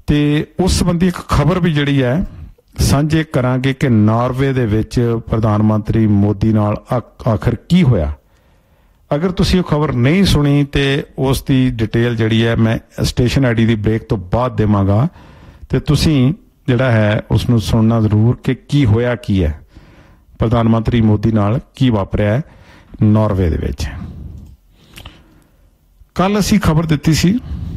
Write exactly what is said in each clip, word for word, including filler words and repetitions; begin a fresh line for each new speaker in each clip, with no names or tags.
ਤੇ ਉਸ ਸੰਬੰਧੀ ਇੱਕ ਖਬਰ ਵੀ ਜਿਹੜੀ ਹੈ ਸਾਂਝੇ ਕਰਾਂਗੇ ਕਿ ਨਾਰਵੇ ਦੇ ਵਿੱਚ ਪ੍ਰਧਾਨ ਮੰਤਰੀ ਮੋਦੀ ਨਾਲ ਆਖਰ ਕੀ ਹੋਇਆ। ਅਗਰ ਤੁਸੀਂ ਉਹ ਖਬਰ ਨਹੀਂ ਸੁਣੀ ਤੇ ਉਸ ਦੀ ਡਿਟੇਲ ਜਿਹੜੀ ਹੈ ਮੈਂ station I D the break ਤੋਂ ਬਾਅਦ ਦੇਵਾਂਗਾ ਤੇ ਤੁਸੀਂ ਜਿਹੜਾ ਹੈ ਉਸਨੂੰ ਸੁਣਨਾ ਜ਼ਰੂਰ ਕਿ ਕੀ ਹੋਇਆ ਕੀ ਹੈ, ਪ੍ਰਧਾਨ ਮੰਤਰੀ ਮੋਦੀ ਨਾਲ ਕੀ ਵਾਪਰਿਆ ਨਾਰਵੇ ਦੇ ਵਿੱਚ। ਕੱਲ ਅਸੀਂ ਖਬਰ ਦਿੱਤੀ ਸੀ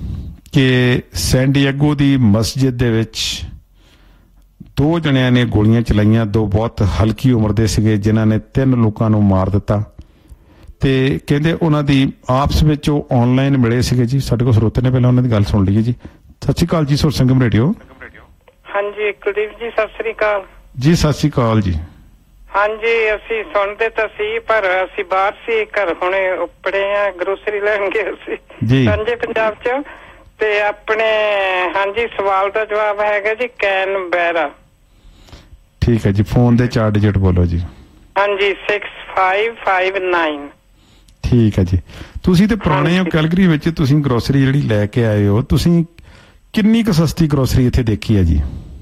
ਕਿ ਸੈਨ ਡਿਏਗੋ ਦੀ ਮਸਜਿਦ ਦੇ ਵਿੱਚ ਦੋ ਜਣਿਆਂ ਨੇ ਗੋਲੀਆਂ ਚਲਾਈਆਂ, ਦੋ ਬਹੁਤ ਹਲਕੀ ਉਮਰ ਦੇ ਸੀਗੇ ਜਿਨ੍ਹਾਂ ਨੇ ਤਿੰਨ ਲੋਕਾਂ ਨੂੰ ਮਾਰ ਦਿੱਤਾ ਤੇ ਕਹਿੰਦੇ ਉਹਨਾਂ ਦੀ ਆਪਸ ਵਿੱਚ ਉਹ ਆਨਲਾਈਨ ਮਿਲੇ ਸੀਗੇ ਜੀ। ਸਾਡੇ ਕੋਲ ਸਰੋਤੇ ਨੇ, ਪਹਿਲਾਂ ਉਹਨਾਂ ਦੀ ਗੱਲ ਸੁਣ ਲਈਏ ਜੀ। ਸਤਿ ਸ਼੍ਰੀ ਅਕਾਲ ਜੀ, ਸੁਰ ਸੰਗਮ ਰੇਡੀਓ।
ਹਾਂਜੀ ਕੁਲਦੀਪ ਜੀ, ਸਤਿ ਸ੍ਰੀ ਅਕਾਲ
ਜੀ। ਸਤਿ ਸ਼੍ਰੀ ਅਕਾਲ ਜੀ।
ਹਾਂਜੀ ਅਸੀਂ ਸੁਣਦੇ ਤਾਂ ਸੀ ਪਰ ਅਸੀਂ ਬਾਹਰ ਸੀ, ਘਰ ਹੁਣੇ ਉੱਪੜੇ ਆ, ਗਰੋਸਰੀ ਲੈਣ ਗਏ ਸੀ ਸਾਂਝੇ ਪੰਜਾਬ ਚ। ਤੇ ਆਪਣੇ ਹਾਂਜੀ ਸਵਾਲ ਦਾ ਜਵਾਬ ਹੈਗਾ ਜੀ ਕੈਨਬੈਰਾ।
ਠੀਕ ਹੈ ਜੀ, ਫੋਨ ਦੇ ਚਾਰ ਡਿਜਿਟ ਬੋਲੋ ਜੀ।
ਹਾਂਜੀ ਸਿਕਸ ਫਾਈਵ ਫਾਈਵ ਨਾਈਨ।
ਠੀਕ ਹੈ ਜੀ। ਤੁਸੀਂ ਤੇ ਪੁਰਾਣੇ ਹੋ ਕੈਲਗਰੀ ਵਿੱਚ, ਤੁਸੀਂ ਗਰੋਸਰੀ ਜਿਹੜੀ ਲੈ ਕੇ ਆਏ ਹੋ, ਤੁਸੀਂ ਕਿੰਨੀ ਕੁ ਸਸਤੀ ਗਰੋਸਰੀ ਇੱਥੇ ਦੇਖੀ ਹੈ ਜੀ?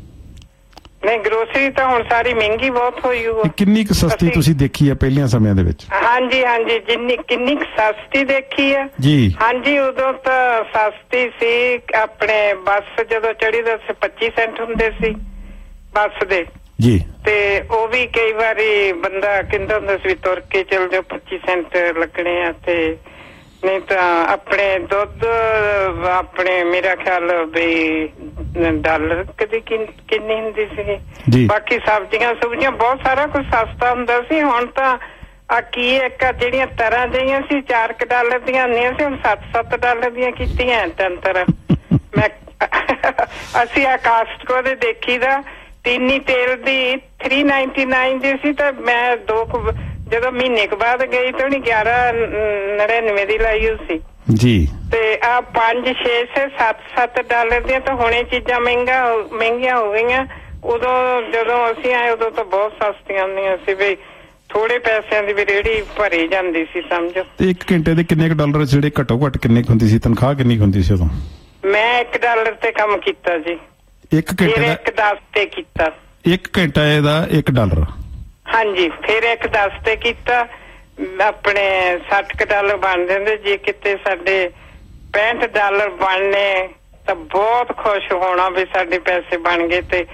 ਨਹੀਂ ਗਰੋਸਰੀ ਤਾਂ ਹੁਣ ਸਾਰੀ ਮਹਿੰਗੀ ਬਹੁਤ ਹੋਈ ਹੋਈ।
ਕਿੰਨੀ ਕੁ ਸਸਤੀ ਤੁਸੀਂ ਦੇਖੀ ਹੈ ਪਹਿਲੀਆਂ ਸਮਿਆਂ ਦੇ ਵਿੱਚ?
ਹਾਂਜੀ ਹਾਂਜੀ ਜਿੰਨੀ ਕਿੰਨੀ ਕੁ ਸਸਤੀ ਦੇਖੀ ਹੈ
ਜੀ।
ਹਾਂਜੀ ਉਦੋਂ ਤਾਂ ਸਸਤੀ ਸੀ, ਆਪਣੇ ਬੱਸ ਜਦੋਂ ਚੜੀ ਦਾ ਪੱਚੀ ਸੈਂਟ ਹੁੰਦੇ ਸੀ ਬੱਸ ਦੇ
ਜੀ। ਤੇ
ਉਹ ਵੀ ਕਈ ਵਾਰੀ ਬੰਦਾ ਕਹਿੰਦਾ ਹੁੰਦਾ ਸੀ ਵੀ ਤੁਰ ਕੇ ਚੱਲ ਜਾਓ, ਪੱਚੀ ਸੈਂਟ ਲੱਗਣੇ ਆ। ਤੇ ਨਹੀਂ ਤਾਂ ਆਪਣੇ ਦੁੱਧ ਆਪਣੇ ਮੇਰਾ ਖਿਆਲ ਵੀ ਡਾਲਰ ਕਦੀ ਕਿੰਨੀ ਹੁੰਦੀ ਸੀਗੀ। ਬਾਕੀ ਸਬਜ਼ੀਆਂ ਸੁਬਜ਼ੀਆਂ ਬਹੁਤ ਸਾਰਾ ਕੁਝ ਸਸਤਾ ਹੁੰਦਾ ਸੀ। ਹੁਣ ਤਾਂ ਆ ਕੀ ਇੱਕ ਜਿਹੜੀਆਂ ਤਰ੍ਹਾਂ ਜਿਹੀਆਂ ਸੀ ਚਾਰ ਕੁ ਡਾਲਰ ਦੀਆਂ ਹੁੰਦੀਆਂ ਸੀ, ਹੁਣ ਸੱਤ ਸੱਤ ਡਾਲਰ ਦੀਆਂ ਕੀਤੀਆਂ ਤਿੰਨ ਤਰ੍ਹਾਂ। ਮੈਂ ਅਸੀਂ ਆ ਕਾਸਟਕੋ ਦੇ ਦੇਖੀ ਦਾ ਤੀਨੀ ਤੇਲ ਦੀ ਥ੍ਰੀ ਨਾਈਨਟੀ ਨਾਈਨ ਦੀ ਸੀ, ਤਾਂ ਮੈਂ ਦੋ ਕੁ ਜਦੋਂ ਮਹੀਨੇ ਕੁ ਬਾਅਦ ਗਈ ਤਾਂ ਉਹਨੇ ਗਿਆਰਾਂ ਨੜਿਨਵੇਂ ਦੀ ਲਾਈ ਹੋਈ ਸੀ ਜੀ। ਤੇ ਆ ਪੰਜ ਛੇ ਸੇ ਸੱਤ ਸੱਤ ਡਾਲਰ ਦੀਆਂ ਤਾਂ ਹੁਣੇ ਚੀਜ਼ਾਂ ਮਹਿੰਗਾ ਮਹਿੰਗੀਆਂ ਹੋ ਗਈਆਂ। ਉਦੋਂ ਜਦੋਂ ਅਸੀਂ ਆਏ ਉਦੋਂ ਤਾਂ ਬਹੁਤ ਸਸਤੀਆਂ ਹੁੰਦੀਆਂ ਸੀ ਵੀ ਥੋੜੇ ਪੈਸਿਆਂ ਦੀ ਵੀ ਰੇਹੜੀ ਭਰੀ ਜਾਂਦੀ ਸੀ ਸਮਝੋ। ਤੇ
ਇੱਕ ਘੰਟੇ ਦੇ ਕਿੰਨੇ ਕੁ ਡਾਲਰ ਜਿਹੜੇ ਘੱਟੋ ਘੱਟ ਕਿੰਨੇ ਕੁ ਹੁੰਦੀ ਸੀ ਤਨਖਾਹ, ਕਿੰਨੀ ਹੁੰਦੀ ਸੀ ਉਦੋਂ?
ਮੈਂ ਇੱਕ ਡਾਲਰ ਤੇ ਕੰਮ ਕੀਤਾ ਜੀ।
ਇੱਕ ਘੰਟੇ ਦਾ
ਇੱਕ ਦਸ ਤੇ ਕੀਤਾ।
ਇੱਕ ਘੰਟਾ ਦਾ ਇੱਕ ਡਾਲਰ?
ਹਾਂਜੀ ਫਿਰ ਇੱਕ ਦਸ ਤੇ ਕੀਤਾ, ਆਪਣੇ ਸੱਠ ਕੁ ਡਾਲਰ ਬਣ ਜਾਂਦੇ। ਜੇ ਕਿਤੇ ਸਾਡੇ ਪੈਂਹਠ ਡਾਲਰ ਬਣਨੇ ਤਾਂ ਬਹੁਤ ਖੁਸ਼ ਹੋਣਾ ਵੀ ਸਾਡੇ ਪੈਸੇ ਬਣ ਗਏ ਤੇ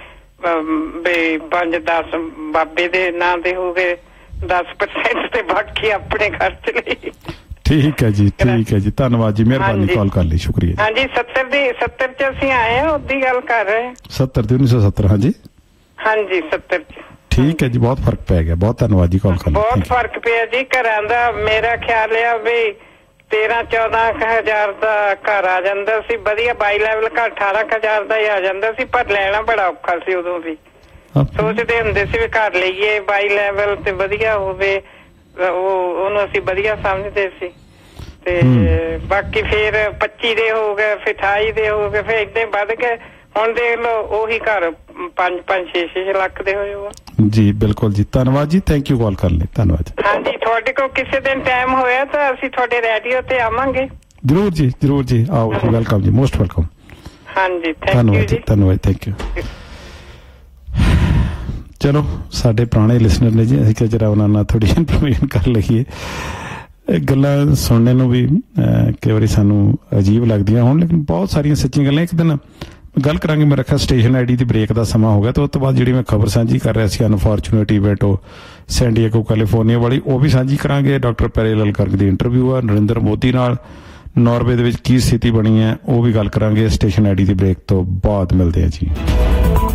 ਵੀ ਪੰਜ ਦਸ ਬਾਬੇ ਦੇ ਨਾਂ ਦੇ ਹੋ ਗਏ, ਦਸ ਪਰਸੈਂਟ ਤੇ ਬਾਕੀ ਆਪਣੇ ਖਰਚ ਲਈ।
ਠੀਕ ਹੈ ਜੀ, ਠੀਕ ਹੈ ਜੀ, ਧੰਨਵਾਦ ਜੀ, ਮਿਹਰਬਾਨੀ ਕਾਲ ਕਰ ਲਈ, ਸ਼ੁਕਰੀਆ।
ਹਾਂਜੀ ਸੱਤਰ ਦੀ ਸੱਤਰ ਚ ਅਸੀਂ ਆਏ ਹਾਂ, ਉਹਦੀ ਗੱਲ ਕਰ ਰਹੇ।
ਸੱਤਰ ਦੀ ਉੱਨੀ ਸੌ ਸੱਤਰ। ਹਾਂਜੀ
ਹਾਂਜੀ ਸੱਤਰ ਚ।
ਠੀਕ ਹੈ ਜੀ, ਬਹੁਤ ਫਰਕ ਪੈ ਗਿਆ, ਬਹੁਤ ਧੰਨਵਾਦ ਜੀ ਕਾਲ ਕਰਨ ਲਈ।
ਬਹੁਤ ਫਰਕ ਪਿਆ ਜੀ ਘਰਾਂ ਦਾ। ਮੇਰਾ ਖਿਆਲ ਆ ਵੀ ਤੇਰਾਂ ਚੌਦਾਂ ਕੁ ਹਜ਼ਾਰ ਦਾ ਘਰ ਆ ਜਾਂਦਾ ਸੀ ਵਧੀਆ, ਬਾਈ ਲੈਵਲ ਘਰ ਅਠਾਰਾਂ ਕੁ ਹਜ਼ਾਰ ਦਾ ਹੀ ਆ ਜਾਂਦਾ ਸੀ, ਪਰ ਲੈਣਾ ਬੜਾ ਔਖਾ ਸੀ ਉਦੋਂ ਵੀ। ਸੋਚਦੇ ਹੁੰਦੇ ਸੀ ਵੀ ਘਰ ਲਈਏ ਬਾਈ ਲੈਵਲ ਤੇ ਵਧੀਆ ਹੋਵੇ, ਉਹ ਉਹਨੂੰ ਅਸੀਂ ਵਧੀਆ ਸਮਝਦੇ ਸੀ। ਤੇ ਬਾਕੀ ਫਿਰ ਪੱਚੀ ਦੇ ਹੋ ਗਏ, ਫਿਰ ਅਠਾਈ ਦੇ ਹੋ ਗਏ, ਫਿਰ ਏਦਾਂ ਵੱਧ ਗਏ। ਹੁਣ ਦੇਖ ਲਓ ਉਹੀ ਘਰ ਪੰਜ ਪੰਜ ਛੇ ਛੇ ਲੱਖ ਦੇ ਹੋਏ ਹੋ ਜੀ।
ਬਿਲਕੁਲ ਜੀ, ਧੰਨਵਾਦ ਜੀ, ਥੈਂਕ ਯੂ ਕਾਲ ਕਰਨ ਲਈ, ਧੰਨਵਾਦ।
ਹਾਂਜੀ ਤੁਹਾਡੇ ਕੋਲ ਕਿਸੇ ਦਿਨ ਟਾਈਮ ਹੋਇਆ ਤਾਂ ਅਸੀਂ ਤੁਹਾਡੇ ਰੇਡੀਓ ਤੇ ਆਵਾਂਗੇ।
ਜ਼ਰੂਰ ਜੀ, ਜ਼ਰੂਰ ਜੀ, ਆਓ, ਵੈਲਕਮ ਜੀ, ਮੋਸਟ ਵੈਲਕਮ।
ਹਾਂਜੀ
ਧੰਨਵਾਦ ਜੀ, ਧੰਨਵਾਦ, ਥੈਂਕ ਯੂ। ਚਲੋ ਸਾਡੇ ਪੁਰਾਣੇ ਲਿਸਨਰ ਨੇ ਜੀ, ਅਸੀਂ ਕਿਹਾ ਜਰਾ ਉਹਨਾਂ ਨਾਲ ਥੋੜੀ ਇਨਫੋਰਮੇਸ਼ਨ ਕਰ ਲਈਏ। ਗੱਲਾਂ ਸੁਣਨੇ ਨੂੰ ਵੀ ਕਈ ਵਾਰੀ ਸਾਨੂੰ ਅਜੀਬ ਲੱਗਦੀਆਂ ਹੁਣ, ਲੇਕਿਨ ਬਹੁਤ ਸਾਰੀਆਂ ਸੱਚੀਆਂ ਗੱਲਾਂ। ਇੱਕ ਦਿਨ ਗੱਲ ਕਰਾਂਗੇ, ਮੈਂ ਰੱਖਿਆ station I D the break ਦਾ ਸਮਾਂ ਹੋ ਗਿਆ, ਤੇ ਉਸ ਤੋਂ ਬਾਅਦ ਜਿਹੜੀ ਮੈਂ ਖਬਰ ਸਾਂਝੀ ਕਰ ਰਿਹਾ ਸੀ ਅਨਫੋਰਚੂਨੇਟ ਇਵੈਂਟ ਉਹ ਸੈਨ ਡਿਏਗੋ ਕੈਲੀਫੋਰਨੀਆ ਵਾਲੀ, ਉਹ ਵੀ ਸਾਂਝੀ ਕਰਾਂਗੇ। ਡਾਕਟਰ ਪੈਰੇਲਲ ਕਰਕ ਦੀ ਇੰਟਰਵਿਊ ਆ ਨਰਿੰਦਰ ਮੋਦੀ ਨਾਲ, ਨਾਰਵੇ ਦੇ ਵਿੱਚ ਕੀ ਸਥਿਤੀ ਬਣੀ ਹੈ ਉਹ ਵੀ ਗੱਲ ਕਰਾਂਗੇ। Station I D the break ਤੋਂ ਬਾਅਦ ਮਿਲਦੇ ਆ ਜੀ।